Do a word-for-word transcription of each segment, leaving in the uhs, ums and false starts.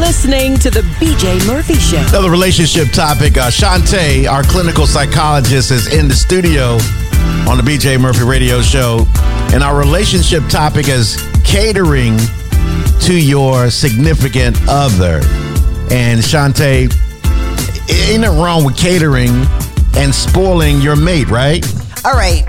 listening to the B J Murphy Show. Another relationship topic. Uh, Shantae, our clinical psychologist, is in the studio on the B J Murphy Radio Show. And our relationship topic is catering to your significant other. And Shantae, ain't it wrong with catering and spoiling your mate, right? All right.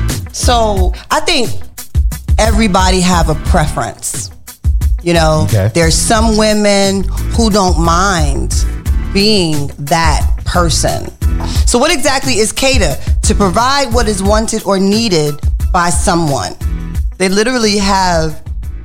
So I think everybody have a preference. You know, Okay. There's some women who don't mind being that person. So what exactly is cater? To provide what is wanted or needed by someone. They literally have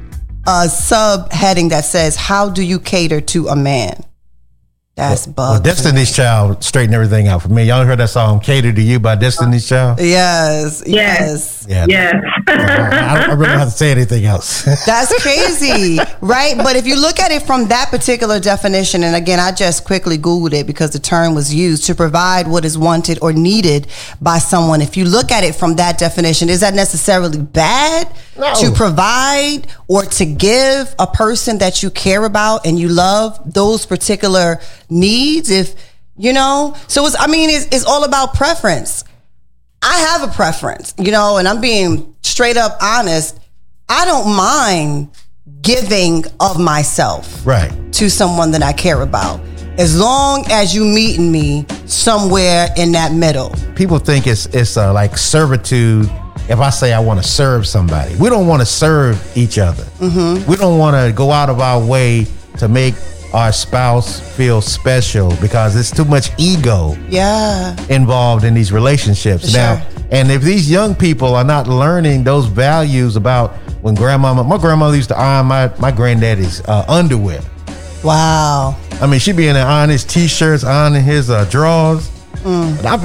a subheading that says, how do you cater to a man? That's bug. Well, Destiny's Child straightened everything out for me. Y'all heard that song "Cater to You" by Destiny's Child? Yes, yes. Yeah. Yes. I, I really don't have to say anything else. That's crazy, right? But if you look at it from that particular definition, and again, I just quickly Googled it because the term was used, to provide what is wanted or needed by someone. If you look at it from that definition, is that necessarily bad? No. To provide or to give a person that you care about and you love those particular needs? If, you know, so it's, I mean, it's, it's all about preference. I have a preference, you know, and I'm being straight up honest. I don't mind giving of myself Right. to someone that I care about, as long as you meeting me somewhere in that middle. People think it's it's uh, like servitude. If I say I want to serve somebody, we don't want to serve each other. Mm-hmm. We don't want to go out of our way to make our spouse feel special because it's too much ego Yeah. involved in these relationships. Sure. Now, and if these young people are not learning those values about when grandmama, my grandmother used to iron my, my granddaddy's uh, underwear. Wow. I mean, she'd be in there ironing his t-shirts, ironing his uh, drawers. Mm. And I